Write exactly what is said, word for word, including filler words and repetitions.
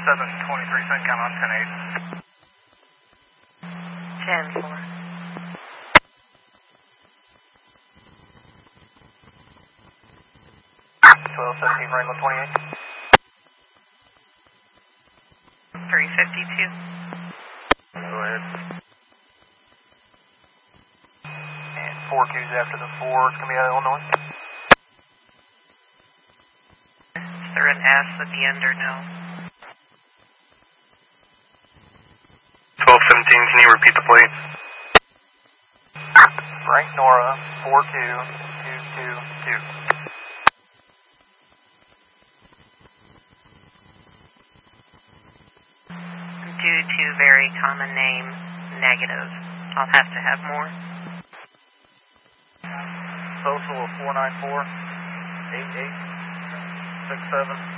seven twenty-three, Sun count on ten eight. ten four. twelve seventeen, Wrangler twenty-eight. three fifty-two. Go ahead. And four Q's after the four, it's going to be out of Illinois. Is there an S at the end or no? twelve seventeen, can you repeat the plate? Frank Nora, four two two two two. Due to very common name, negative. I'll have to have more. Social of four nine four eight eight six seven.